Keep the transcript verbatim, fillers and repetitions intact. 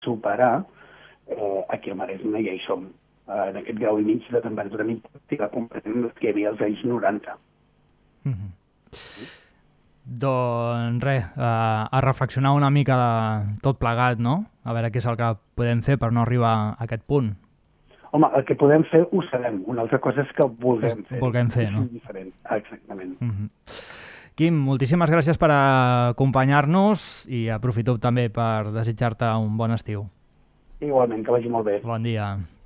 superar, eh, aquí al Maresme ja hi som, eh, en aquest grau i mig de temperatura mitjana comparant que hi havia als anys noranta. Mm-hmm. Doncs res, eh, a reflexionar una mica de tot plegat, no? A veure què és el que podem fer per no arribar a aquest punt. Home, el que podem fer ho sabem, una altra cosa és que ho vulguem fer. Vulguem fer, no? És diferent, ah, exactament. Mm-hmm. Quim, moltíssimes gràcies per acompanyar-nos i aprofito també per desitjar-te un bon estiu. Igualment, que vagi molt bé. Bon dia.